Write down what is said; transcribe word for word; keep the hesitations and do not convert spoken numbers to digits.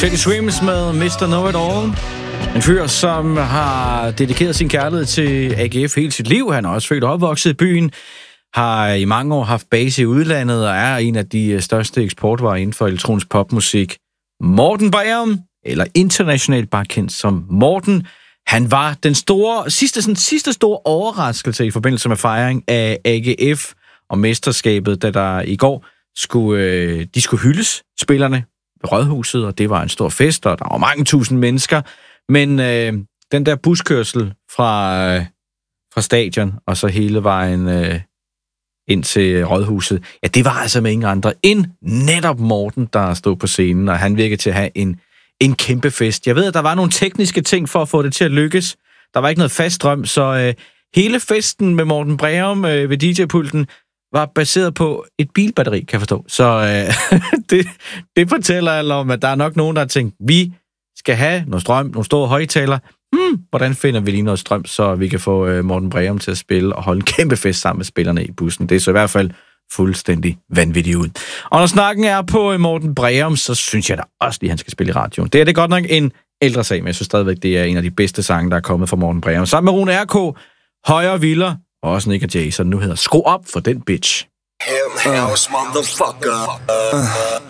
Teddy Swims med mister Know It All. En fyr, som har dedikeret sin kærlighed til A G F hele sit liv. Han er også født og opvokset i byen, har i mange år haft base i udlandet og er en af de største eksportvarer inden for elektronisk popmusik. Morten Breum, eller internationalt bare kendt som Morten, han var den store, sidste, sådan, sidste store overraskelse i forbindelse med fejring af A G F og mesterskabet, da der i går skulle, øh, de skulle hyldes, spillerne ved Rådhuset, og det var en stor fest, og der var mange tusind mennesker. Men øh, den der buskørsel fra, øh, fra stadion og så hele vejen øh, ind til Rådhuset, ja, det var altså med ingen andre end netop Morten, der stod på scenen, og han virkede til at have en, en kæmpe fest. Jeg ved, at der var nogle tekniske ting for at få det til at lykkes. Der var ikke noget fast strøm, så øh, hele festen med Morten Breum øh, ved D J-pulten var baseret på et bilbatteri, kan jeg forstå. Så øh, det, det fortæller alle om, at der er nok nogen, der har tænkt, vi skal have noget strøm, nogle store højttaler. Hmm, hvordan finder vi lige noget strøm, så vi kan få øh, Morten Breum til at spille og holde en kæmpe fest sammen med spillerne i bussen. Det er så i hvert fald fuldstændig vanvittigt ud. Og når snakken er på øh, Morten Breum, så synes jeg da også lige, han skal spille i radioen. Det er det godt nok en ældre sag, men jeg synes stadigvæk, det er en af de bedste sange, der er kommet fra Morten Breum. Sammen med Rune R K, Højere Vildere, og også Nick og Jay, så nu hedder Skru op for den bitch. Him house motherfucker. Uh,